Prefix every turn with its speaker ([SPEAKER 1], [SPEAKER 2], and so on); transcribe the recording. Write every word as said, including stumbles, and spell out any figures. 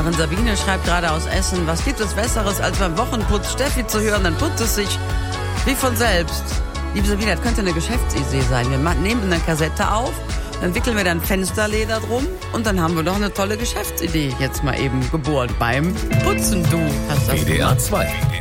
[SPEAKER 1] Nachbarin Sabine schreibt gerade aus Essen, was gibt es Besseres, als beim Wochenputz Steffi zu hören, dann putzt es sich wie von selbst. Liebe Sabine, das könnte eine Geschäftsidee sein. Wir nehmen eine Kassette auf, dann wickeln wir dann Fensterleder drum und dann haben wir doch eine tolle Geschäftsidee jetzt mal eben geboren beim Putzen. Du hast das
[SPEAKER 2] W D R zwei.